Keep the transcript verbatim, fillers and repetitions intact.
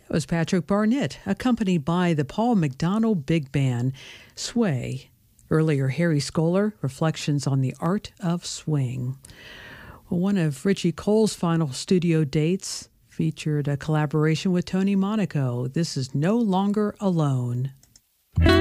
It was Patrick Barnett, accompanied by the Paul McDonald Big Band, Sway. Earlier, Harry Skoller, Reflections on the Art of Swing. Well, one of Richie Cole's final studio dates featured a collaboration with Tony Monaco. This is No Longer Alone.